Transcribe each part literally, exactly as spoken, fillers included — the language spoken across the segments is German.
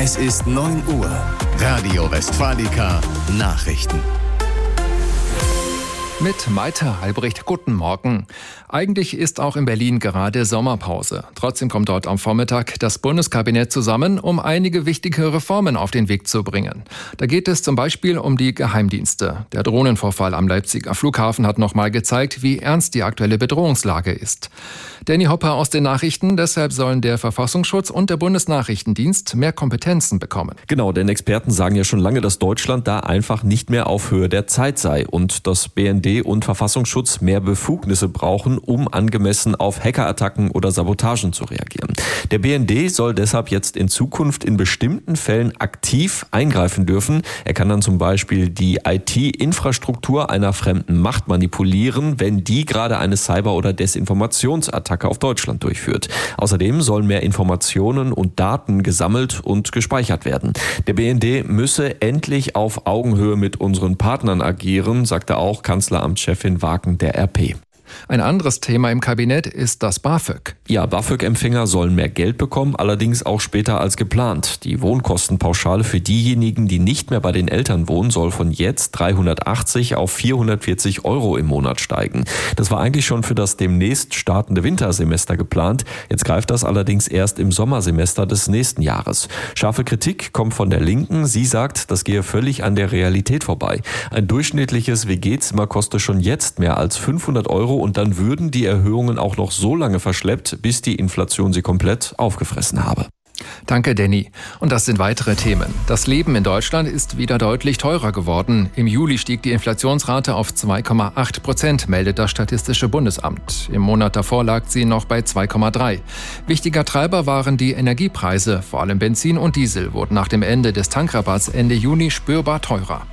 Es ist neun Uhr. Radio Westfalica Nachrichten. Mit Maite Halbricht, guten Morgen. Eigentlich ist auch in Berlin gerade Sommerpause. Trotzdem kommt dort am Vormittag das Bundeskabinett zusammen, um einige wichtige Reformen auf den Weg zu bringen. Da geht es zum Beispiel um die Geheimdienste. Der Drohnenvorfall am Leipziger Flughafen hat nochmal gezeigt, wie ernst die aktuelle Bedrohungslage ist. Danny Hopper aus den Nachrichten. Deshalb sollen der Verfassungsschutz und der Bundesnachrichtendienst mehr Kompetenzen bekommen. Genau, denn Experten sagen ja schon lange, dass Deutschland da einfach nicht mehr auf Höhe der Zeit sei und dass B N D und Verfassungsschutz mehr Befugnisse brauchen, um angemessen auf Hackerattacken oder Sabotagen zu reagieren. Der B N D soll deshalb jetzt in Zukunft in bestimmten Fällen aktiv eingreifen dürfen. Er kann dann zum Beispiel die I T-Infrastruktur einer fremden Macht manipulieren, wenn die gerade eine Cyber- oder Desinformationsattacke auf Deutschland durchführt. Außerdem sollen mehr Informationen und Daten gesammelt und gespeichert werden. Der B N D müsse endlich auf Augenhöhe mit unseren Partnern agieren, sagte auch Kanzleramtschefin Waken der R P. Ein anderes Thema im Kabinett ist das BAföG. Ja, BAföG-Empfänger sollen mehr Geld bekommen, allerdings auch später als geplant. Die Wohnkostenpauschale für diejenigen, die nicht mehr bei den Eltern wohnen, soll von jetzt dreihundertachtzig auf vierhundertvierzig Euro im Monat steigen. Das war eigentlich schon für das demnächst startende Wintersemester geplant. Jetzt greift das allerdings erst im Sommersemester des nächsten Jahres. Scharfe Kritik kommt von der Linken. Sie sagt, das gehe völlig an der Realität vorbei. Ein durchschnittliches W G-Zimmer koste schon jetzt mehr als fünfhundert Euro. Und dann würden die Erhöhungen auch noch so lange verschleppt, bis die Inflation sie komplett aufgefressen habe. Danke, Danny. Und das sind weitere Themen. Das Leben in Deutschland ist wieder deutlich teurer geworden. Im Juli stieg die Inflationsrate auf zwei Komma acht Prozent, meldet das Statistische Bundesamt. Im Monat davor lag sie noch bei zwei Komma drei. Wichtiger Treiber waren die Energiepreise. Vor allem Benzin und Diesel wurden nach dem Ende des Tankrabatts Ende Juni spürbar teurer.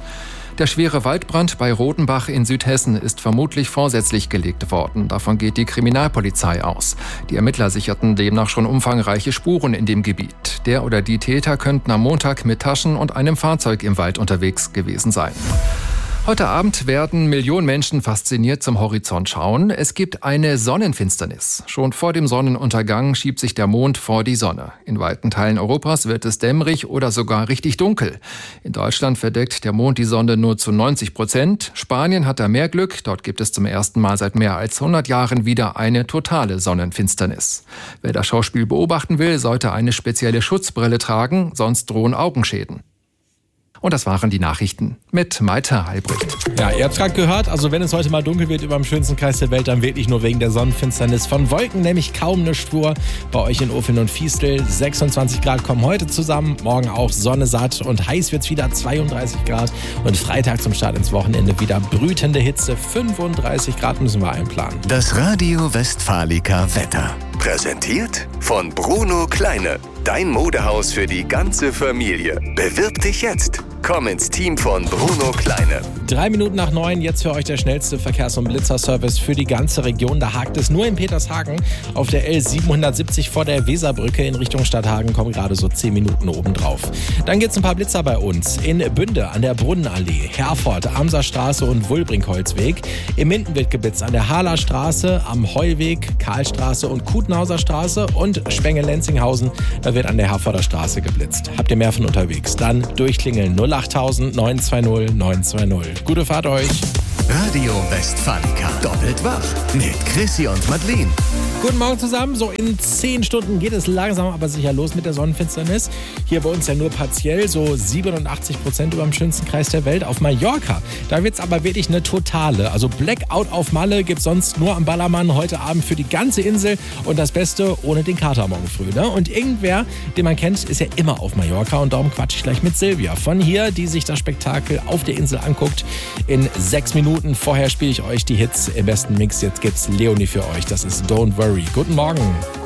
Der schwere Waldbrand bei Rodenbach in Südhessen ist vermutlich vorsätzlich gelegt worden. Davon geht die Kriminalpolizei aus. Die Ermittler sicherten demnach schon umfangreiche Spuren in dem Gebiet. Der oder die Täter könnten am Montag mit Taschen und einem Fahrzeug im Wald unterwegs gewesen sein. Heute Abend werden Millionen Menschen fasziniert zum Horizont schauen. Es gibt eine Sonnenfinsternis. Schon vor dem Sonnenuntergang schiebt sich der Mond vor die Sonne. In weiten Teilen Europas wird es dämmerig oder sogar richtig dunkel. In Deutschland verdeckt der Mond die Sonne nur zu neunzig Prozent. Spanien hat da mehr Glück. Dort gibt es zum ersten Mal seit mehr als hundert Jahren wieder eine totale Sonnenfinsternis. Wer das Schauspiel beobachten will, sollte eine spezielle Schutzbrille tragen, sonst drohen Augenschäden. Und das waren die Nachrichten mit Maite Halbricht. Ja, ihr habt gerade gehört, also wenn es heute mal dunkel wird über dem schönsten Kreis der Welt, dann wirklich nur wegen der Sonnenfinsternis. Von Wolken nämlich kaum eine Spur. Bei euch in Ofen und Fiestel sechsundzwanzig Grad kommen heute zusammen. Morgen auch Sonne satt und heiß wird's wieder, zweiunddreißig Grad. Und Freitag zum Start ins Wochenende wieder brütende Hitze, fünfunddreißig Grad müssen wir einplanen. Das Radio Westfalica Wetter. Präsentiert von Bruno Kleine. Dein Modehaus für die ganze Familie. Bewirb dich jetzt. Komm ins Team von Bruno Kleine. Drei Minuten nach neun, jetzt für euch der schnellste Verkehrs- und Blitzerservice für die ganze Region. Da hakt es nur in Petershagen. Auf der L siebenhundertsiebzig vor der Weserbrücke in Richtung Stadthagen kommen gerade so zehn Minuten obendrauf. Dann gibt es ein paar Blitzer bei uns. In Bünde an der Brunnenallee, Herford, Amserstraße und Wulbrink-Holzweg. In Minden wird geblitzt an der Haaler Straße, am Heuweg, Karlstraße und Kutenhauser Straße und Spenge-Lenzinghausen. Da wird an der Herforder Straße geblitzt. Habt ihr mehr von unterwegs? Dann durchklingeln null achttausend neun zwei null neun zwei null. Gute Fahrt euch. Radio Westfalica. Doppelt wach mit Chrissy und Madeleine. Guten Morgen zusammen. So in zehn Stunden geht es langsam aber sicher los mit der Sonnenfinsternis. Hier bei uns ja nur partiell, so siebenundachtzig Prozent über dem schönsten Kreis der Welt. Auf Mallorca, da wird es aber wirklich eine totale. Also Blackout auf Malle gibt es sonst nur am Ballermann heute Abend für die ganze Insel. Und das Beste, ohne den Kater morgen früh. Ne? Und irgendwer, den man kennt, ist ja immer auf Mallorca. Und darum quatsche ich gleich mit Silvia von hier, die sich das Spektakel auf der Insel anguckt. In sechs Minuten vorher spiele ich euch die Hits im besten Mix. Jetzt gibt's Leonie für euch. Das ist Don't Worry. Guten Morgen.